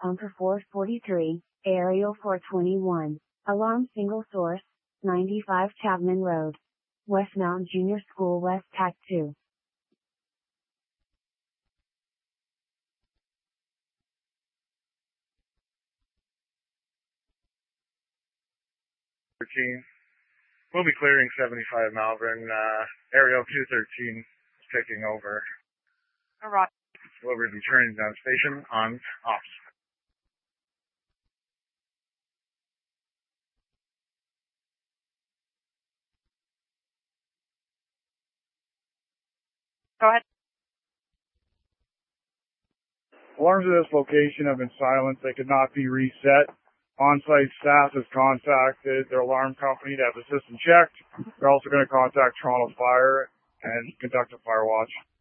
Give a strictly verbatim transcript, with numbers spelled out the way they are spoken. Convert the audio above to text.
Pumper four forty-three, Aerial four twenty-one, Alarm Single Source, ninety-five Chapman Road, Westmount Junior School West Tac two. thirteen. We'll be clearing seventy-five Malvern. Uh, Aerial two thirteen is taking over. Alright. We'll be turning down station on ops. Go ahead. Alarms at this location have been silenced. They could not be reset. On-site staff has contacted their alarm company to have the system checked. They're also going to contact Toronto Fire and conduct a fire watch.